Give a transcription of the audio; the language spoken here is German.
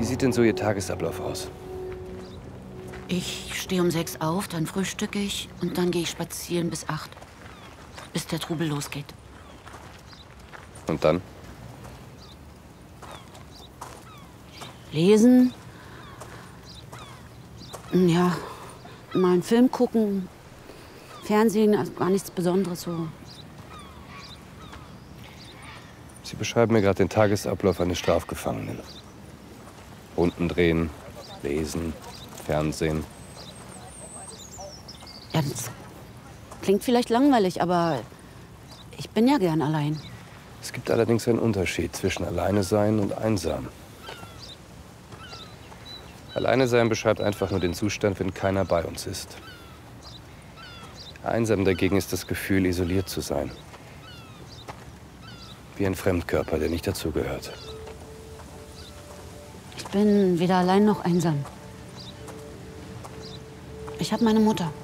Wie sieht denn so Ihr Tagesablauf aus? Ich stehe um 6 auf, dann frühstücke ich und dann gehe ich spazieren bis 8, bis der Trubel losgeht. Und dann? Lesen. Ja, mal einen Film gucken. Fernsehen, also gar nichts Besonderes so. Sie beschreiben mir gerade den Tagesablauf eines Strafgefangenen. Runden drehen, lesen, Fernsehen. Ja, das klingt vielleicht langweilig, aber ich bin ja gern allein. Es gibt allerdings einen Unterschied zwischen alleine sein und einsam. Alleine sein beschreibt einfach nur den Zustand, wenn keiner bei uns ist. Einsam dagegen ist das Gefühl, isoliert zu sein. Wie ein Fremdkörper, der nicht dazugehört. Ich bin weder allein noch einsam. Ich habe meine Mutter.